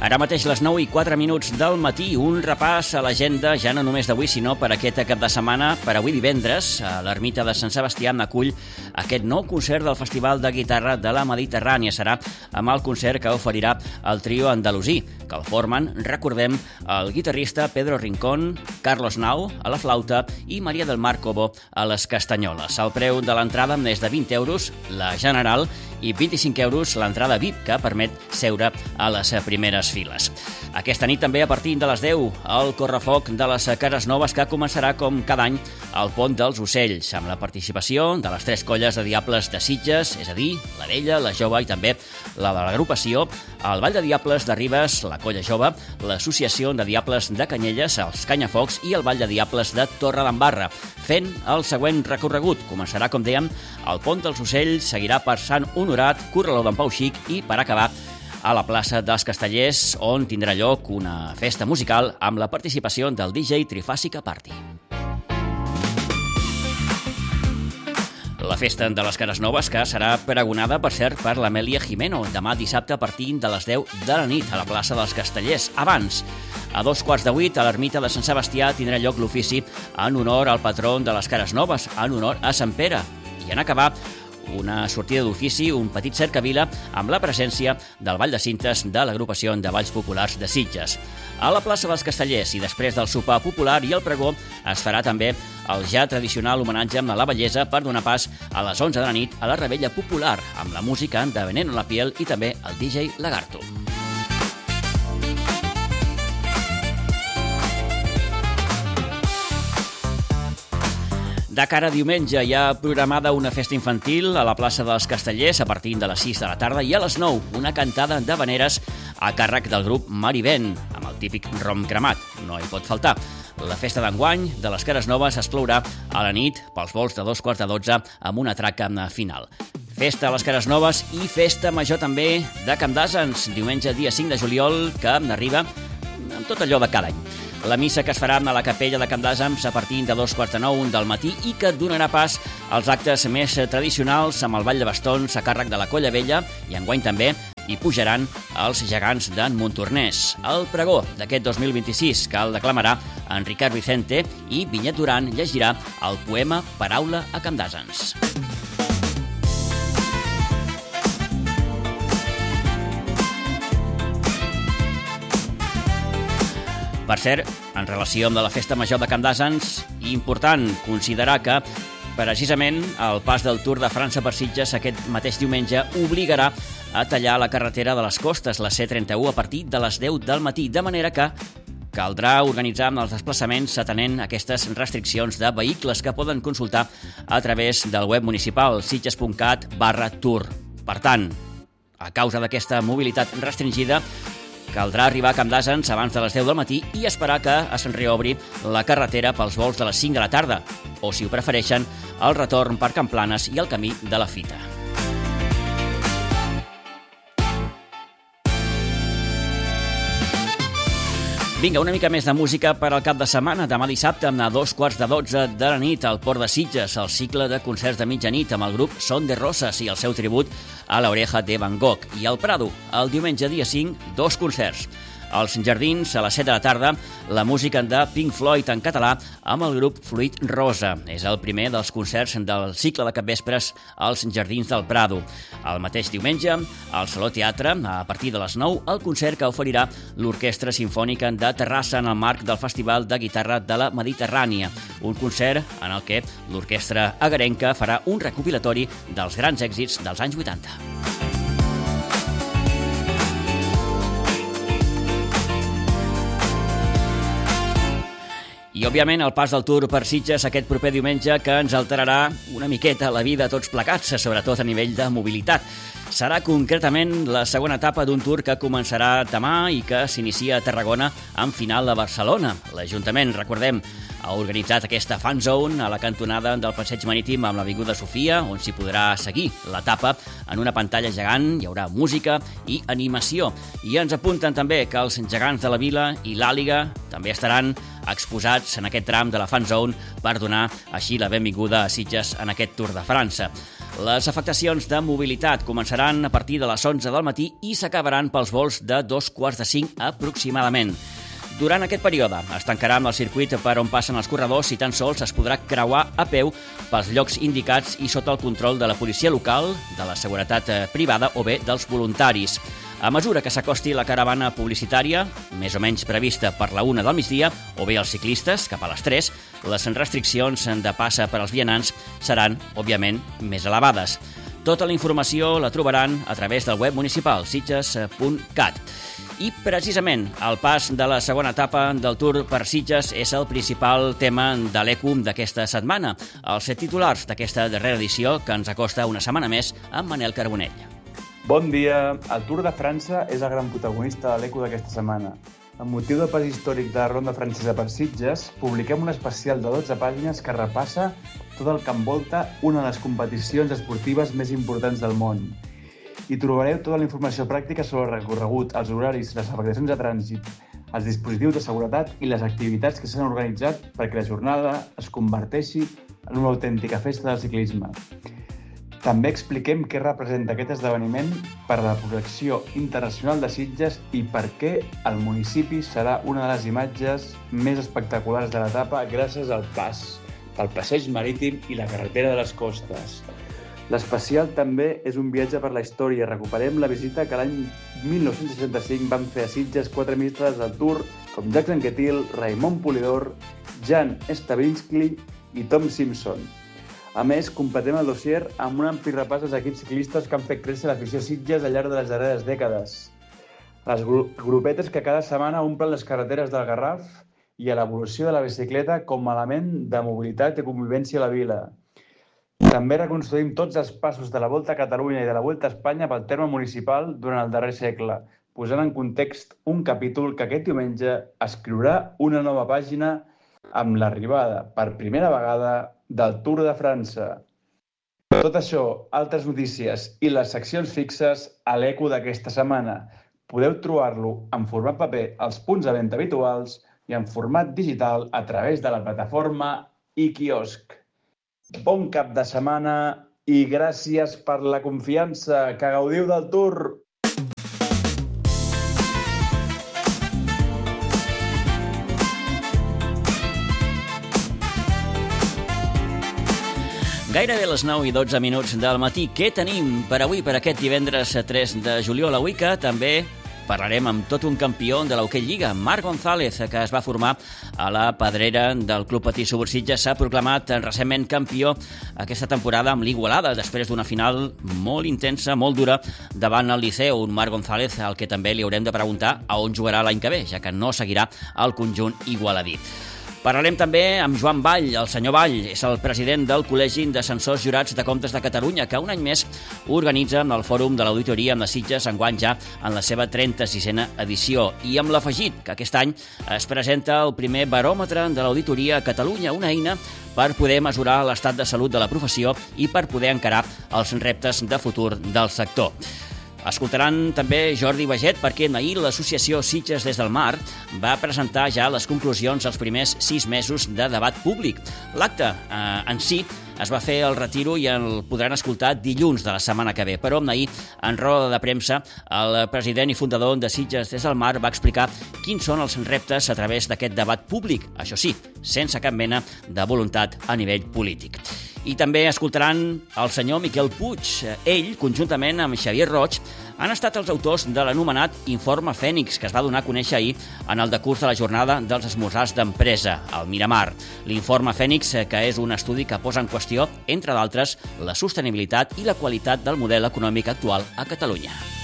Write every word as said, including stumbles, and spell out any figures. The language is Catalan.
Ara mateix les nou i quatre minuts del matí, un repàs a l'agenda ja no només d'avui, sinó per aquest cap de setmana. Per avui divendres, a l'Ermita de Sant Sebastià acull aquest nou concert del Festival de Guitarra de la Mediterrània. Serà amb el concert que oferirà el trio andalusí, que el formen, recordem, el guitarrista Pedro Rincón, Carlos Nau a la flauta i Maria del Mar Cobo a les castanyoles. El preu de l'entrada és de vint euros, la general, i vint-i-cinc euros l'entrada V I P, que permet seure a les primeres files. Aquesta nit també a partir de les deu el correfoc de les Cases Noves, que començarà com cada any al Pont dels Ocells, amb la participació de les tres colles de Diables de Sitges, és a dir, la vella, la jove i també la de l'agrupació, el Ball de Diables de Ribes, la colla jove, l'Associació de Diables de Canyelles, els Canyafocs i el Ball de Diables de Torredembarra, fent el següent recorregut. Començarà, com dèiem, al Pont dels Ocells, seguirà per Sant Honorat, Corraló d'en Pau Xic i, per acabar, a la plaça dels Castellers, on tindrà lloc una festa musical amb la participació del D J Trifàsica Party. La festa de les Cases Noves, que serà pregonada, per cert, per l'Amèlia Jimeno, demà dissabte a partir de les deu de la nit a la plaça dels Castellers. Abans, a dos quarts de vuit, a l'Ermita de Sant Sebastià tindrà lloc l'ofici en honor al patró de les Cases Noves, en honor a Sant Pere. I en acabar, una sortida d'ofici, un petit cercavila amb la presència del Ball de Cintes de l'agrupació de Balls Populars de Sitges. A la plaça dels Castellers i després del sopar popular i el pregó es farà també el ja tradicional homenatge a la bellesa per donar pas a les onze de la nit a la revetlla popular amb la música de Veneno en la Piel i també el D J Lagarto. De cara a diumenge hi ha programada una festa infantil a la plaça dels Castellers a partir de les sis de la tarda i a les nou una cantada d'havaneres a càrrec del grup Marivent, amb el típic rom cremat, no hi pot faltar. La festa d'enguany de les Cases Noves es clourà a la nit pels vols de dos quarts de dotze amb una traca final. Festa a les Cases Noves i festa major també de Camp d'Asens, diumenge dia cinc de juliol, que arriba amb tot allò de cada any. La missa que es farà a la capella de Camp d'Asens a partir de dos quarts de nou del matí i que donarà pas als actes més tradicionals amb el ball de bastons a càrrec de la Colla Vella i enguany també hi pujaran els gegants d'en Montornès. El pregó d'aquest dos mil vint-i-sis que el declamarà en Ricard Vicente i Vinyet Duran llegirà el poema Paraula a Camp d'Asens. Per cert, en relació amb la festa major de Camp d'Asens, important considerar que precisament el pas del Tour de França per Sitges aquest mateix diumenge obligarà a tallar la carretera de les Costes, la C trenta-u, a partir de les deu del matí, de manera que caldrà organitzar els desplaçaments atenent aquestes restriccions de vehicles que poden consultar a través del web municipal sitges.cat barra tour. Per tant, a causa d'aquesta mobilitat restringida, caldrà arribar a Camp d'Asens abans de les deu del matí i esperar que es reobri la carretera pels vols de les cinc de la tarda, o, si ho prefereixen, el retorn per Camp Planes i el camí de la Fita. Vinga, una mica més de música per al cap de setmana. Demà dissabte, a dos quarts de dotze de la nit, al Port de Sitges, el cicle de concerts de mitjanit amb el grup Son de Roses i el seu tribut a l'Oreja de Van Gogh. I al Prado, el diumenge dia cinc, dos concerts. Als Jardins, a les set de la tarda, la música de Pink Floyd en català amb el grup Fluid Rosa. És el primer dels concerts del cicle de capvespres als Jardins del Prado. El mateix diumenge, al Saló Teatre, a partir de les nou, el concert que oferirà l'Orquestra Simfònica de Terrassa en el marc del Festival de Guitarra de la Mediterrània. Un concert en el que l'orquestra agarenca farà un recopilatori dels grans èxits dels anys vuitanta. I, òbviament, el pas del Tour per Sitges aquest proper diumenge que ens alterarà una miqueta la vida a tots plegats, sobretot a nivell de mobilitat. Serà concretament la segona etapa d'un Tour que començarà demà i que s'inicia a Tarragona amb final a Barcelona. L'Ajuntament, recordem, ha organitzat aquesta fan zone a la cantonada del Passeig Marítim amb l'Avinguda Sofia, on s'hi podrà seguir l'etapa en una pantalla gegant, hi haurà música i animació. I ens apunten també que els gegants de la Vila i l'Àliga també estaran exposats en aquest tram de la Fan Zone per donar així la benvinguda a Sitges en aquest Tour de França. Les afectacions de mobilitat començaran a partir de les onze del matí i s'acabaran pels vols de dos quarts de cinc aproximadament. Durant aquest període es tancarà amb el circuit per on passen els corredors i tan sols es podrà creuar a peu pels llocs indicats i sota el control de la policia local, de la seguretat privada o bé dels voluntaris. A mesura que s'acosti la caravana publicitària, més o menys prevista per la una del migdia, o bé els ciclistes, cap a les tres, les restriccions de passa per als vianants seran, òbviament, més elevades. Tota la informació la trobaran a través del web municipal, sitges punt cat. I, precisament, el pas de la segona etapa del Tour per Sitges és el principal tema de l'E C U M d'aquesta setmana. Els titulars d'aquesta darrera edició, que ens acosta una setmana més amb Manel Carbonell. Bon dia! El Tour de França és el gran protagonista de l'E C U d'aquesta setmana. Amb motiu del pas històric de la Ronda Francesa per Sitges, publiquem un especial de dotze pàgines que repassa tot el que envolta una de les competicions esportives més importants del món. Hi trobareu tota la informació pràctica sobre el recorregut, els horaris, les afectacions de trànsit, els dispositius de seguretat i les activitats que s'han organitzat perquè la jornada es converteixi en una autèntica festa del ciclisme. També expliquem què representa aquest esdeveniment per a la projecció internacional de Sitges i per què el municipi serà una de les imatges més espectaculars de l'etapa gràcies al pas, pel passeig marítim i la carretera de les costes. L'especial també és un viatge per la història. Recuperem la visita que l'any mil nou-cents seixanta-cinc van fer a Sitges quatre ministres del Tour com Jacques Anquetil, Raimon Polidor, Jan Stavinsky i Tom Simpson. A més, completem el dossier amb un ampli repàs dels equips ciclistes que han fet créixer l'afició a Sitges al llarg de les darreres dècades. Les grupetes que cada setmana omplen les carreteres del Garraf i a l'evolució de la bicicleta com a element de mobilitat i convivència a la vila. També reconstruïm tots els passos de la Volta a Catalunya i de la Volta a Espanya pel terme municipal durant el darrer segle, posant en context un capítol que aquest diumenge escriurà una nova pàgina amb l'arribada, per primera vegada, del Tour de França. Tot això, altres notícies i les seccions fixes a l'E C U d'aquesta setmana. Podeu trobar-lo en format paper als punts de venda habituals i en format digital a través de la plataforma iQiosc. Bon cap de setmana i gràcies per la confiança. Que gaudiu del Tour! Gairebé les nou i dotze minuts del matí. Què tenim per avui, per aquest divendres tres de juliol? Avui que també parlarem amb tot un campió de l'Hockey Lliga, Marc González, que es va formar a la pedrera del Club Patí Subursitges. S'ha proclamat recentment campió aquesta temporada amb l'Igualada, després d'una final molt intensa, molt dura, davant el Liceu. Un Marc González al que també li haurem de preguntar a on jugarà l'any que ve, ja que no seguirà el conjunt igualadí. Parlarem també amb Joan Vall. El senyor Vall és el president del Col·legi d'Ascensors Jurats de Comptes de Catalunya, que un any més organitza el Fòrum de l'Auditoria amb les Sitges, enguany ja en la seva trenta-sisena edició. I amb l'afegit que aquest any es presenta el primer baròmetre de l'Auditoria a Catalunya, una eina per poder mesurar l'estat de salut de la professió i per poder encarar els reptes de futur del sector. Escoltaran també Jordi Baget perquè ahir l'associació Sitges des del Mar va presentar ja les conclusions dels primers sis mesos de debat públic. L'acte eh, en si es va fer el retiro i el podran escoltar dilluns de la setmana que ve. Però ahir, en roda de premsa, el president i fundador de Sitges des del Mar va explicar quins són els reptes a través d'aquest debat públic, això sí, sense cap mena de voluntat a nivell polític. I també escoltaran el senyor Miquel Puig. Ell, conjuntament amb Xavier Roig, han estat els autors de l'anomenat Informe Fènix, que es va donar a conèixer ahir en el decurs de la jornada dels esmorzars d'empresa, al Miramar. L'Informe Fènix, que és un estudi que posa en qüestió, entre d'altres, la sostenibilitat i la qualitat del model econòmic actual a Catalunya.